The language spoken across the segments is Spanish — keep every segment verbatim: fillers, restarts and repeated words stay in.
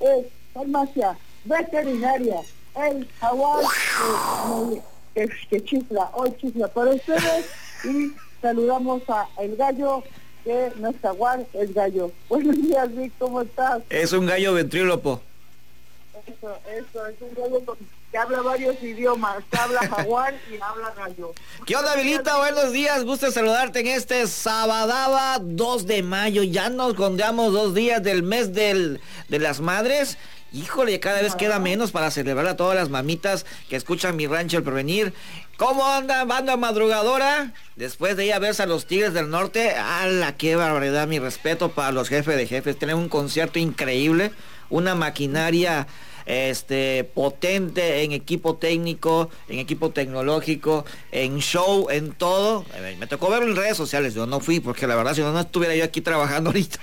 es farmacia veterinaria, el jaguar eh, que, que chifla, hoy chifla para ustedes, y saludamos a el gallo, que no es jaguar, es gallo. Buenos días, Vic, ¿cómo estás? Es un gallo ventrílopo. Eso, eso, es un gallo que habla varios idiomas, que habla jaguar y habla gallo. ¿Qué onda, Vilita? Buenos días, gusto saludarte en este sabadaba dos de mayo, ya nos contamos dos días del mes del, de las madres. Híjole, cada vez queda menos para celebrar a todas las mamitas que escuchan Mi Rancho El Porvenir. ¿Cómo anda, banda madrugadora? Después de ir a verse a los Tigres del Norte, ¡ala, qué barbaridad! Mi respeto para los jefes de jefes. Tienen un concierto increíble, una maquinaria este potente en equipo técnico, en equipo tecnológico, en show, en todo. Me tocó verlo en redes sociales, yo no fui, porque la verdad, si no, no estuviera yo aquí trabajando ahorita.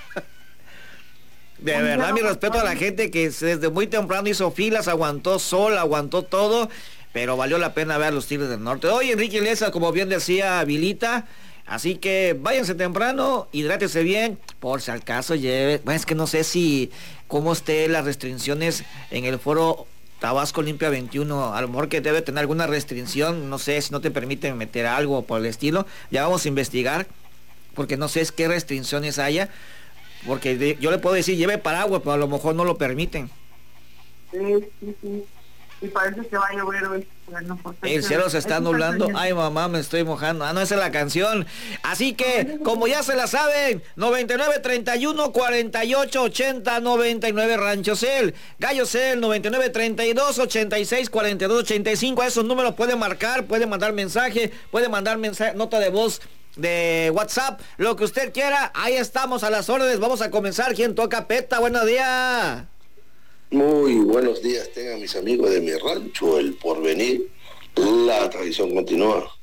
De verdad, mi respeto a la gente que desde muy temprano hizo filas, aguantó sol, aguantó todo, pero valió la pena ver a los Tigres del Norte. Hoy Enrique Iglesias, como bien decía Vilita, así que váyanse temprano, hidrátese bien, por si al caso lleve, bueno, es que no sé si, cómo esté las restricciones en el foro Tabasco Limpia veintiuno, a lo mejor que debe tener alguna restricción, no sé si no te permiten meter algo por el estilo, ya vamos a investigar, porque no sé es qué restricciones haya. Porque de, yo le puedo decir, lleve paraguas, pero a lo mejor no lo permiten. Sí, sí, sí. Y parece que va a llover hoy. Bueno, el cielo se está nublando. Ay, mamá, me estoy mojando. Ah, no, esa es la canción. Así que, como ya se la saben, noventa y nueve, treinta y uno, cuarenta y ocho, ochenta, noventa y nueve Rancho Cel. Gallo Cel, noventa y nueve, treinta y dos, ochenta y seis, cuarenta y dos, ochenta y cinco. A esos números puede marcar, puede mandar mensaje, puede mandar mensaje, nota de voz de WhatsApp, lo que usted quiera. Ahí estamos a las órdenes. Vamos a comenzar. ¿Quién toca peta? Buenos días. Muy buenos días tengan mis amigos de Mi Rancho El Porvenir. La tradición continúa.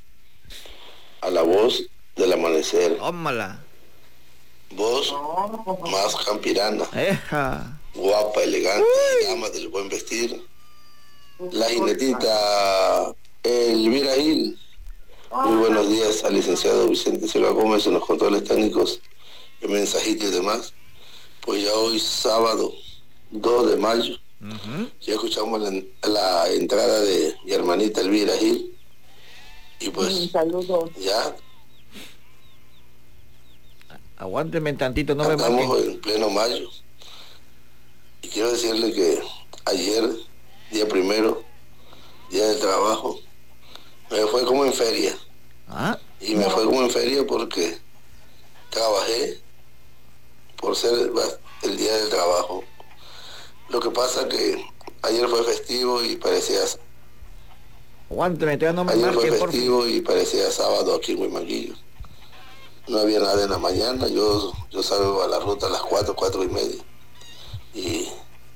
A la voz del amanecer. Tómala. Voz más campirana. Eja. Guapa, elegante, dama del buen vestir. La jinetita Elvira Gil. Muy buenos días al licenciado Vicente Silva Gómez en los controles técnicos, el mensajito y demás. Pues ya hoy sábado dos de mayo, uh-huh. Ya escuchamos la, la entrada de mi hermanita Elvira Gil. Y pues un saludo. Ya aguánteme tantito, no me estamos marquen. En pleno mayo. Y quiero decirle que ayer, día primero, día del trabajo, me fue como en feria. ¿Ah? Y me fue como en feria porque trabajé por ser el día del trabajo. Lo que pasa que ayer fue festivo y parecía... Aguánteme, todavía no me Ayer marquen, fue festivo y parecía sábado aquí en Huimanguillo. No había nada en la mañana. Yo, yo salgo a la ruta a las cuatro, cuatro y media. Y,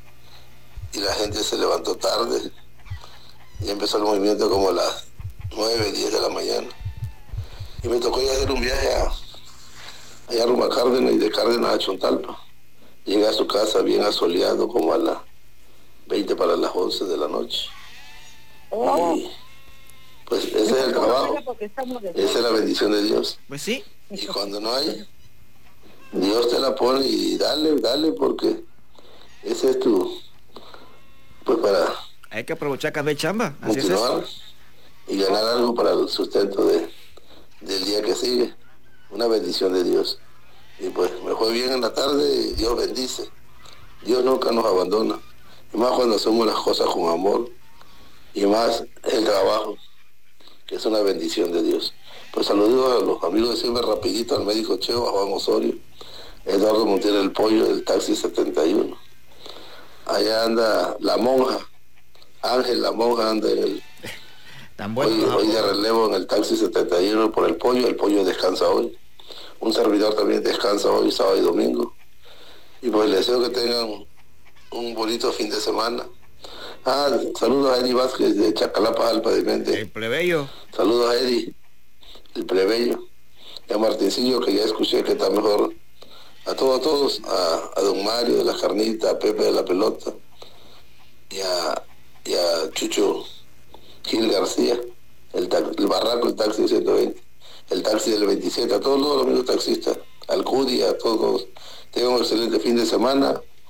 y la gente se levantó tarde. Y empezó el movimiento como a las nueve, diez de la mañana. Y me tocó ir a hacer un viaje a, allá rumbo a Cárdenas y de Cárdenas a Chontalpa. Llegué a su casa bien asoleado como a las veinte para las once de la noche. Oh. Y pues ese es el trabajo. Esa es la bendición de Dios. Pues sí. Y cuando no hay, Dios te la pone y dale, dale, porque ese es tu... Pues para... Hay que aprovechar cada chamba. Así continuar es y ganar algo para el sustento de, del día que sigue. Una bendición de Dios. Y pues me fue bien en la tarde, Dios bendice. Dios nunca nos abandona. Y más cuando hacemos las cosas con amor. Y más el trabajo, que es una bendición de Dios. Pues saludos a los amigos de siempre rapidito, al médico Cheo, a Juan Osorio, Eduardo Montiel el Pollo del taxi setenta y uno. Allá anda la monja, Ángel la monja anda en el... Tan bueno, hoy, ¿no? hoy de relevo en el taxi setenta y uno por el Pollo, el Pollo descansa hoy. Un servidor también descansa hoy, sábado y domingo. Y pues les deseo que tengan un bonito fin de semana. Ah, saludos a Eddie Vázquez de Chacalapa, Alpa de Mente. El plebeyo. Saludos a Eddie, el plebeyo. Y a Martincillo, que ya escuché que está mejor. A todos, a todos. A, a don Mario de la Carnita, a Pepe de la Pelota. Y a, y a Chucho Gil García, el, el Barraco, el taxi ciento veinte. El taxi del veintisiete, a todos los amigos taxistas, al Cudi, a todos. Tengan un excelente fin de semana.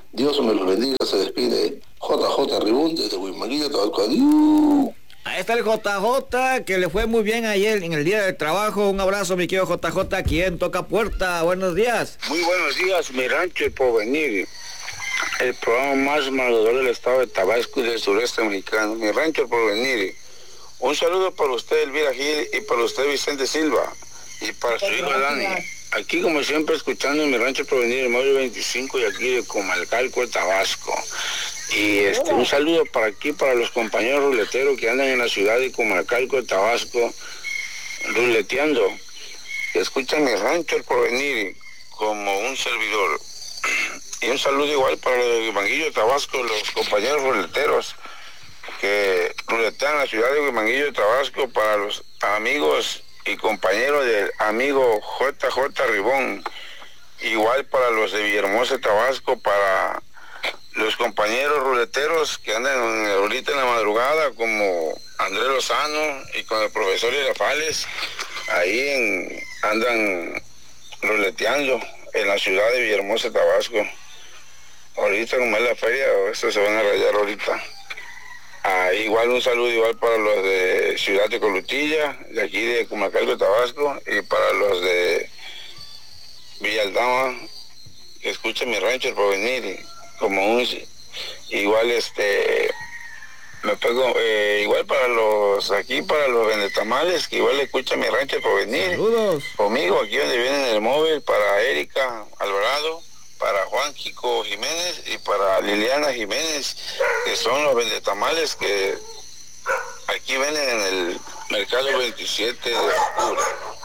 Dios me los bendiga. Se despide J J Ribón desde Huimanguillo, Tabasco. Adiós. Ahí está el J J, que le fue muy bien ayer en el día del trabajo. Un abrazo, mi querido J J, quien toca puerta. Buenos días. Muy buenos días, mi rancho El Porvenir, el programa más malador del estado de Tabasco y del sureste mexicano. Mi rancho El Porvenir. Un saludo para usted, Elvira Gil, y para usted, Vicente Silva, y para su hijo Dani. Aquí, como siempre, escuchando en mi rancho El Porvenir, el mayo veinticinco, y aquí de Comalcalco, Tabasco. Y este, un saludo para aquí, para los compañeros ruleteros que andan en la ciudad de Comalcalco, Tabasco, ruleteando. Que escuchan mi rancho El Porvenir como un servidor. Y un saludo igual para los de Huimanguillo, Tabasco, los compañeros ruleteros que ruletean la ciudad de Huimanguillo, Tabasco, para los amigos y compañeros del amigo J J Ribón, igual para los de Villahermosa, Tabasco, para los compañeros ruleteros que andan ahorita en la madrugada, como Andrés Lozano y con el profesor Irafales, ahí en, andan ruleteando en la ciudad de Villahermosa, Tabasco. Ahorita como es la feria, estos se van a rayar ahorita. Ah, igual un saludo igual para los de Ciudad de Colutilla, de aquí de Comalcalco, Tabasco, y para los de Villaldama, que escuchen mi rancho El Porvenir, como un igual este me pego eh, igual para los aquí para los vendetamales, que igual escuchan mi rancho El Porvenir. Saludos. Conmigo aquí donde viene en el móvil, para Erika Alvarado, para Juan Kiko Jiménez y para Liliana Jiménez, que son los vendetamales que aquí venden en el mercado veintisiete de octubre.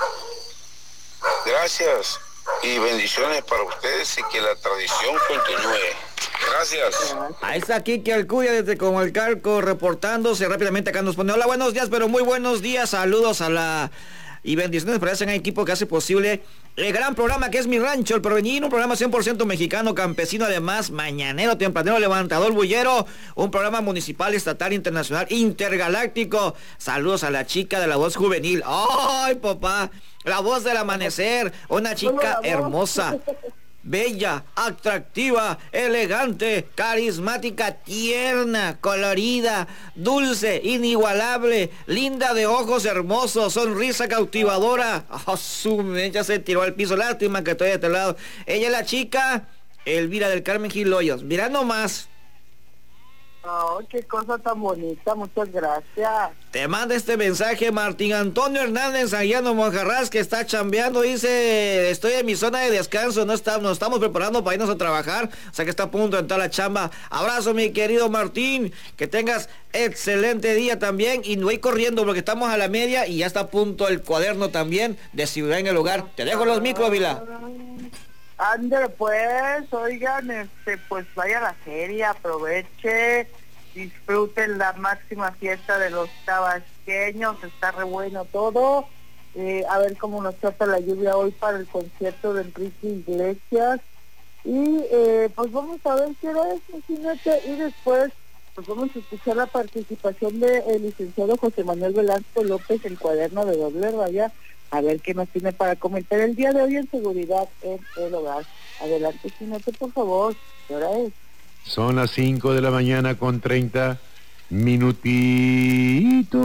Gracias y bendiciones para ustedes y que la tradición continúe. Gracias. Ahí está Kiki Alcuya desde Comalcalco reportándose rápidamente. Acá nos pone: hola, buenos días, pero muy buenos días, saludos a la... y bendiciones para ese gran equipo que hace posible el gran programa que es Mi Rancho El Porvenir, un programa cien por ciento mexicano, campesino, además mañanero, tempranero, levantador, bullero, un programa municipal, estatal, internacional, intergaláctico. Saludos a la chica de la voz juvenil. ¡Ay, papá! La voz del amanecer, una chica hermosa, bella, atractiva, elegante, carismática, tierna, colorida, dulce, inigualable, linda de ojos hermosos, sonrisa cautivadora. Oh, su, ella se tiró al piso, lástima que estoy de este lado. Ella es la chica Elvira del Carmen Gil Hoyos. Mira nomás. Oh, qué cosa tan bonita, muchas gracias. Te manda este mensaje Martín Antonio Hernández Aguiano Monjarras, que está chambeando. Dice: estoy en mi zona de descanso, no está, nos estamos preparando para irnos a trabajar, o sea que está a punto de entrar a la chamba. Abrazo, mi querido Martín, que tengas excelente día también, y no voy corriendo porque estamos a la media y ya está a punto el cuaderno también de Ciudad en el Hogar. Te dejo los micros, Vila. Ande pues, oigan, este, pues vaya a la feria, aproveche, disfruten la máxima fiesta de los tabasqueños, está re bueno todo. Eh, a ver cómo nos trata la lluvia hoy para el concierto de Enrique Iglesias. Y eh, pues vamos a ver qué es, imagínate, y después pues vamos a escuchar la participación del licenciado José Manuel Velasco López, el cuaderno de doble raya, a ver qué nos tiene para comentar el día de hoy en seguridad en el hogar. Adelante, Jinete, por favor. ¿Qué hora es? Son las cinco de la mañana con treinta minutitos.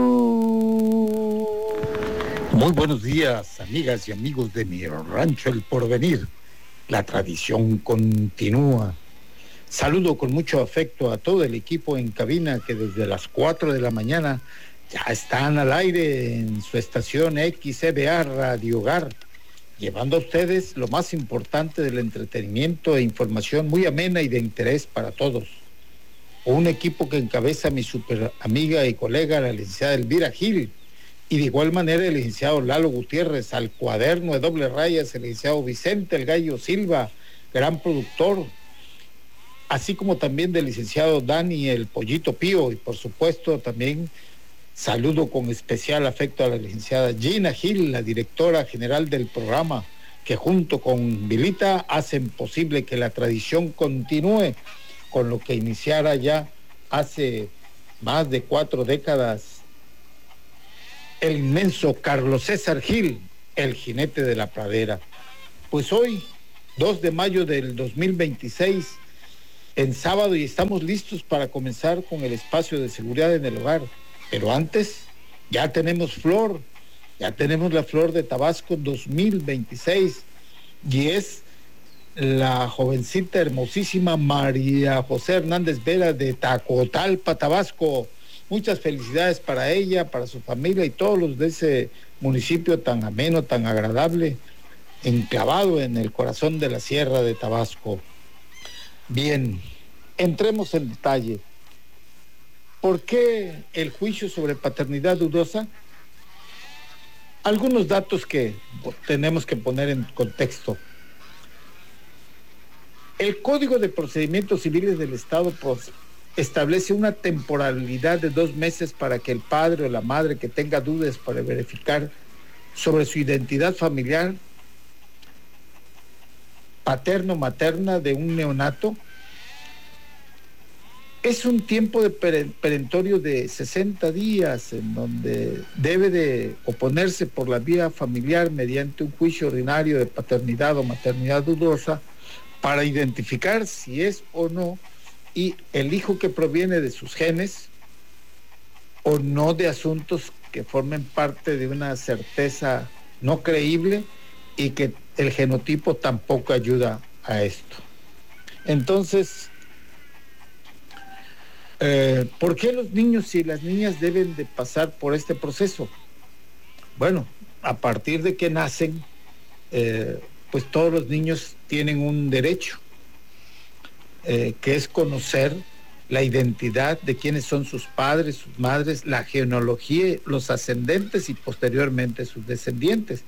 Muy buenos días, amigas y amigos de Mi Rancho El Porvenir. La tradición continúa. Saludo con mucho afecto a todo el equipo en cabina que desde las cuatro de la mañana ya están al aire en su estación X E B A Radio Hogar, llevando a ustedes lo más importante del entretenimiento e información muy amena y de interés para todos. Un equipo que encabeza mi super amiga y colega, la licenciada Elvira Gil, y de igual manera el licenciado Lalo Gutiérrez, al cuaderno de doble rayas, el licenciado Vicente El Gallo Silva, gran productor, así como también del licenciado Dani El Pollito Pío, y por supuesto también saludo con especial afecto a la licenciada Gina Gil, la directora general del programa, que junto con Vilita hacen posible que la tradición continúe con lo que iniciara ya hace más de cuatro décadas el inmenso Carlos César Gil, el jinete de la pradera. Pues hoy, dos de mayo del dos mil veintiséis, en sábado y estamos listos para comenzar con el espacio de seguridad en el hogar. Pero antes, ya tenemos flor, ya tenemos la flor de Tabasco dos mil veintiséis y es la jovencita hermosísima María José Hernández Vera de Tacotalpa, Tabasco. Muchas felicidades para ella, para su familia y todos los de ese municipio tan ameno, tan agradable, enclavado en el corazón de la Sierra de Tabasco. Bien, entremos en detalle. ¿Por qué el juicio sobre paternidad dudosa? Algunos datos que tenemos que poner en contexto. El Código de Procedimientos Civiles del Estado establece una temporalidad de dos meses para que el padre o la madre que tenga dudas para verificar sobre su identidad familiar paterno-materna de un neonato. Es un tiempo de perentorio de sesenta días en donde debe de oponerse por la vía familiar mediante un juicio ordinario de paternidad o maternidad dudosa para identificar si es o no y el hijo que proviene de sus genes o no de asuntos que formen parte de una certeza no creíble y que el genotipo tampoco ayuda a esto. Entonces, eh, ¿por qué los niños y las niñas deben de pasar por este proceso? Bueno, a partir de que nacen, eh, pues todos los niños tienen un derecho, eh, que es conocer la identidad de quiénes son sus padres, sus madres, la genealogía, los ascendentes y posteriormente sus descendientes.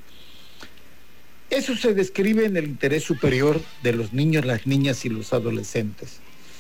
Eso se describe en el interés superior de los niños, las niñas y los adolescentes.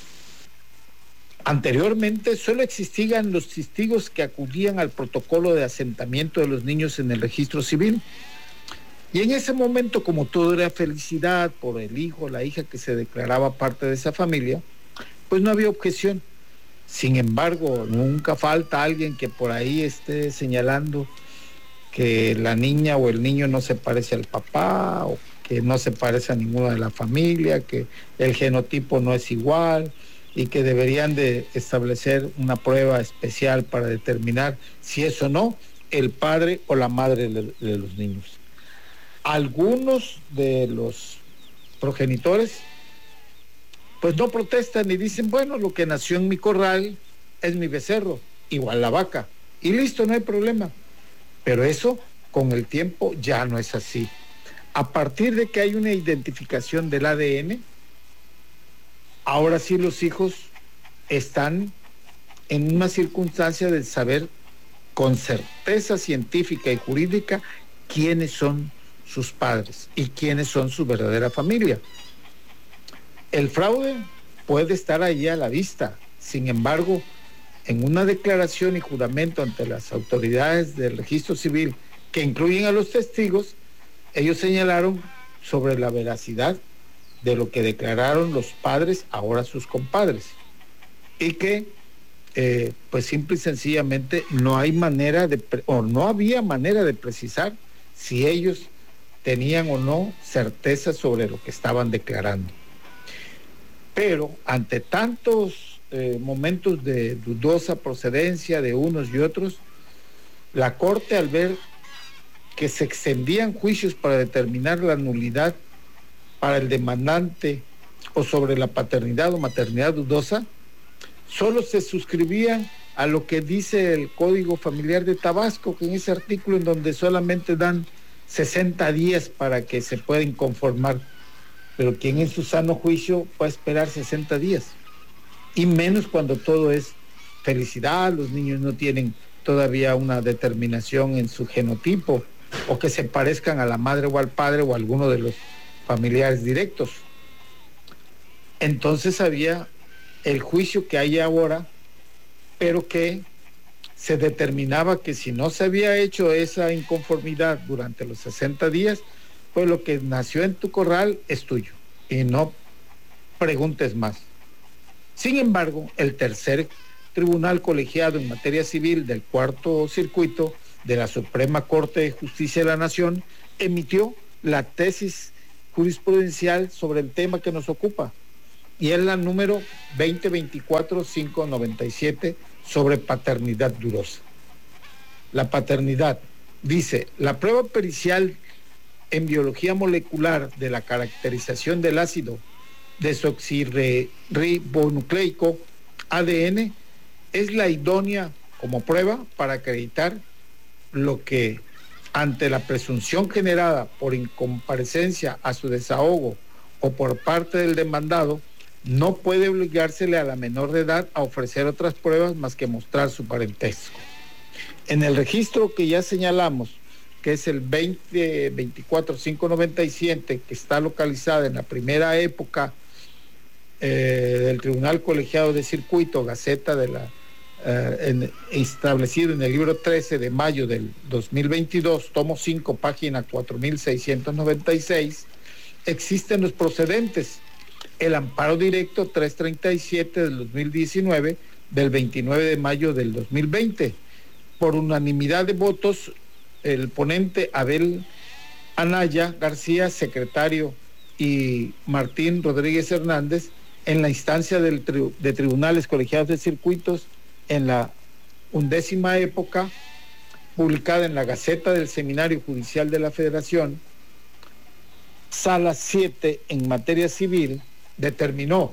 Anteriormente solo existían los testigos que acudían al protocolo de asentamiento de los niños en el registro civil. Y en ese momento, como todo era felicidad por el hijo o la hija que se declaraba parte de esa familia, pues no había objeción. Sin embargo, nunca falta alguien que por ahí esté señalando que la niña o el niño no se parece al papá, o que no se parece a ninguna de la familia, que el genotipo no es igual y que deberían de establecer una prueba especial para determinar si es o no el padre o la madre de, de los niños. Algunos de los progenitores pues no protestan y dicen, bueno, lo que nació en mi corral es mi becerro, igual la vaca, y listo, no hay problema. Pero eso con el tiempo ya no es así. A partir de que hay una identificación del A D N, ahora sí los hijos están en una circunstancia de saber con certeza científica y jurídica quiénes son sus padres y quiénes son su verdadera familia. El fraude puede estar ahí a la vista. Sin embargo, en una declaración y juramento ante las autoridades del registro civil, que incluyen a los testigos, ellos señalaron sobre la veracidad de lo que declararon los padres, ahora sus compadres, y que eh, pues simple y sencillamente no hay manera de, o no había manera de precisar si ellos tenían o no certeza sobre lo que estaban declarando. Pero ante tantos eh, momentos de dudosa procedencia de unos y otros, la Corte, al ver que se extendían juicios para determinar la nulidad para el demandante o sobre la paternidad o maternidad dudosa, solo se suscribía a lo que dice el Código Familiar de Tabasco, que en ese artículo en donde solamente dan sesenta días para que se pueda inconformar, pero quien en su sano juicio puede esperar sesenta días, y menos cuando todo es felicidad, los niños no tienen todavía una determinación en su genotipo, o que se parezcan a la madre o al padre o a alguno de los familiares directos. Entonces había el juicio que hay ahora, pero que se determinaba que si no se había hecho esa inconformidad durante los sesenta días, pues lo que nació en tu corral es tuyo y no preguntes más. Sin embargo, el tercer tribunal colegiado en materia civil del cuarto circuito de la Suprema Corte de Justicia de la Nación emitió la tesis jurisprudencial sobre el tema que nos ocupa y es la número veinte veinticuatro quinientos noventa y siete sobre paternidad dudosa. La paternidad, dice, la prueba pericial en biología molecular de la caracterización del ácido desoxirribonucleico A D N es la idónea como prueba para acreditar lo que, ante la presunción generada por incomparecencia a su desahogo o por parte del demandado, no puede obligársele a la menor de edad a ofrecer otras pruebas más que mostrar su parentesco. En el registro que ya señalamos, que es el veinte veinticuatro quinientos noventa y siete, que está localizada en la primera época eh, del Tribunal Colegiado de Circuito, Gaceta de la eh, en, establecido en el libro trece de mayo del dos mil veintidós, tomo cinco, página cuatro mil seiscientos noventa y seis, existen los procedentes. El amparo directo trescientos treinta y siete del dos mil diecinueve, del veintinueve de mayo del dos mil veinte. Por unanimidad de votos, el ponente Abel Anaya García, secretario, y Martín Rodríguez Hernández, en la instancia del tri de tribunales colegiados de circuitos, en la undécima época, publicada en la Gaceta del Seminario Judicial de la Federación, Sala siete, en materia civil, determinó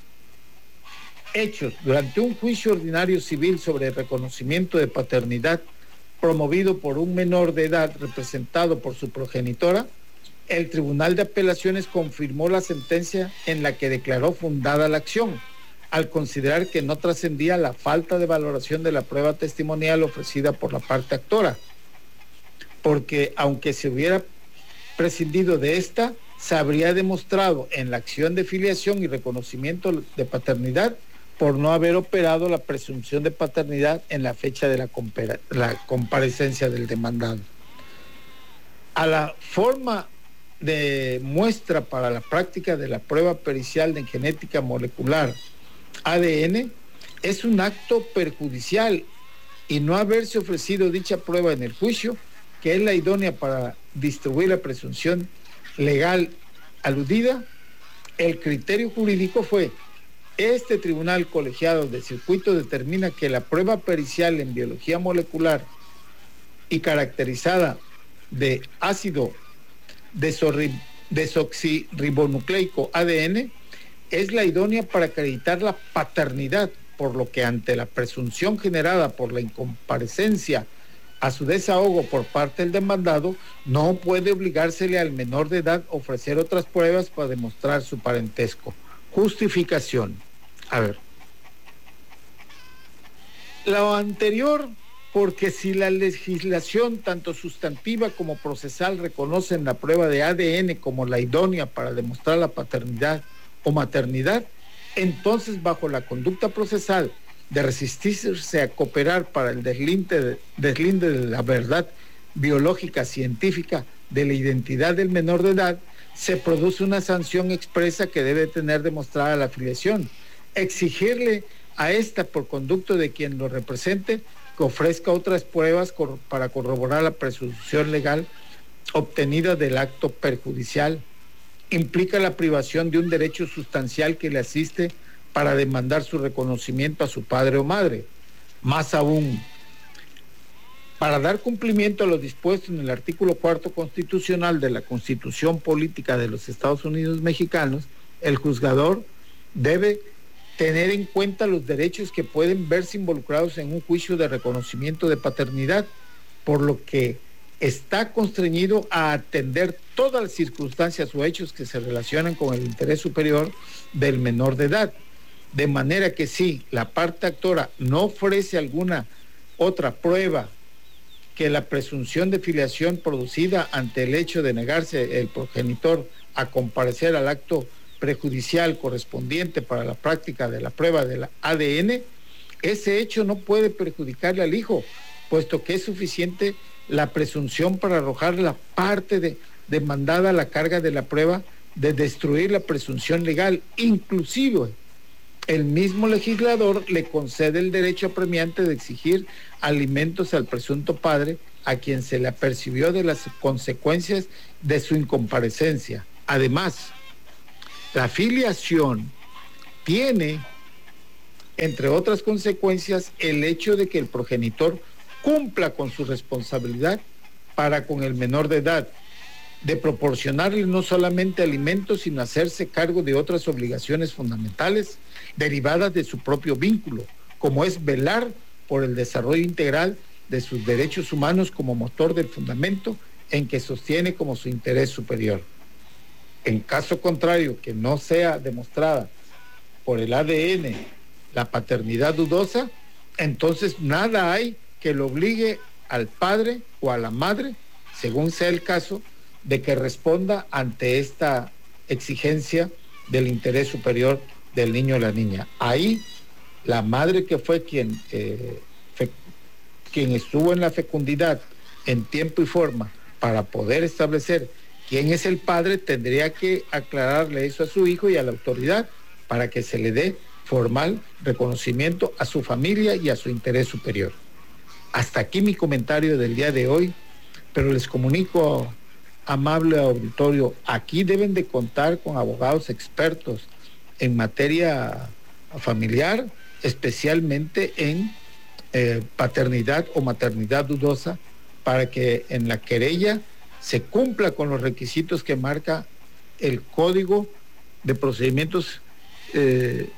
hechos durante un juicio ordinario civil sobre reconocimiento de paternidad promovido por un menor de edad representado por su progenitora. El Tribunal de Apelaciones confirmó la sentencia en la que declaró fundada la acción, al considerar que no trascendía la falta de valoración de la prueba testimonial ofrecida por la parte actora, porque aunque se hubiera prescindido de esta, se habría demostrado en la acción de filiación y reconocimiento de paternidad por no haber operado la presunción de paternidad en la fecha de la, la comparecencia del demandado. A la forma de muestra para la práctica de la prueba pericial de genética molecular A D N es un acto perjudicial, y no haberse ofrecido dicha prueba en el juicio, que es la idónea para distribuir la presunción legal aludida, el criterio jurídico fue: este tribunal colegiado de circuito determina que la prueba pericial en biología molecular y caracterizada de ácido desoxirribonucleico A D N es la idónea para acreditar la paternidad, por lo que ante la presunción generada por la incomparecencia a su desahogo por parte del demandado, no puede obligársele al menor de edad a ofrecer otras pruebas para demostrar su parentesco. Justificación. A ver. Lo anterior, porque si la legislación tanto sustantiva como procesal reconocen la prueba de A D N como la idónea para demostrar la paternidad o maternidad, entonces bajo la conducta procesal de resistirse a cooperar para el deslinde de, deslinde de la verdad biológica científica de la identidad del menor de edad, se produce una sanción expresa que debe tener demostrada la filiación. Exigirle a esta, por conducto de quien lo represente, que ofrezca otras pruebas cor para corroborar la presunción legal obtenida del acto perjudicial, implica la privación de un derecho sustancial que le asiste para demandar su reconocimiento a su padre o madre. Más aún, para dar cumplimiento a lo dispuesto en el artículo cuarto constitucional de la Constitución Política de los Estados Unidos Mexicanos, el juzgador debe tener en cuenta los derechos que pueden verse involucrados en un juicio de reconocimiento de paternidad, por lo que está constreñido a atender todas las circunstancias o hechos que se relacionan con el interés superior del menor de edad. De manera que si la parte actora no ofrece alguna otra prueba que la presunción de filiación producida ante el hecho de negarse el progenitor a comparecer al acto prejudicial correspondiente para la práctica de la prueba de la A D N, ese hecho no puede perjudicarle al hijo, puesto que es suficiente la presunción para arrojar la parte de, demandada a la carga de la prueba de destruir la presunción legal. Inclusive el mismo legislador le concede el derecho apremiante de exigir alimentos al presunto padre, a quien se le apercibió de las consecuencias de su incomparecencia. Además, la filiación tiene, entre otras consecuencias, el hecho de que el progenitor cumpla con su responsabilidad para con el menor de edad, de proporcionarle no solamente alimentos, sino hacerse cargo de otras obligaciones fundamentales derivadas de su propio vínculo, como es velar por el desarrollo integral de sus derechos humanos como motor del fundamento en que sostiene como su interés superior. En caso contrario, que no sea demostrada por el A D N la paternidad dudosa, entonces nada hay que lo obligue al padre o a la madre, según sea el caso, de que responda ante esta exigencia del interés superior del niño o la niña. Ahí, la madre que fue quien, eh, fe, quien estuvo en la fecundidad en tiempo y forma para poder establecer quién es el padre, tendría que aclararle eso a su hijo y a la autoridad para que se le dé formal reconocimiento a su familia y a su interés superior. Hasta aquí mi comentario del día de hoy, pero les comunico, amable auditorio, aquí deben de contar con abogados expertos en materia familiar, especialmente en eh, paternidad o maternidad dudosa, para que en la querella se cumpla con los requisitos que marca el Código de Procedimientos eh,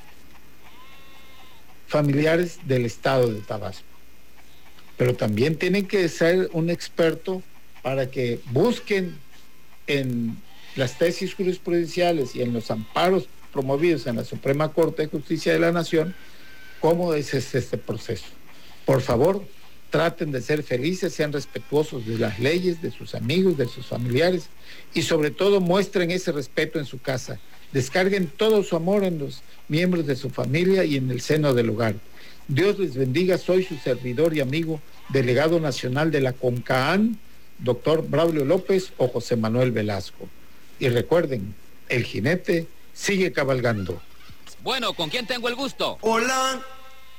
Familiares del Estado de Tabasco. Pero también tienen que ser un experto para que busquen en las tesis jurisprudenciales y en los amparos promovidos en la Suprema Corte de Justicia de la Nación cómo es este proceso. Por favor, traten de ser felices, sean respetuosos de las leyes, de sus amigos, de sus familiares y sobre todo muestren ese respeto en su casa. Descarguen todo su amor en los miembros de su familia y en el seno del hogar. Dios les bendiga. Soy su servidor y amigo, delegado nacional de la CONCAAN, doctor Braulio López o José Manuel Velasco. Y recuerden, el jinete sigue cabalgando. Bueno, ¿con quién tengo el gusto? Hola.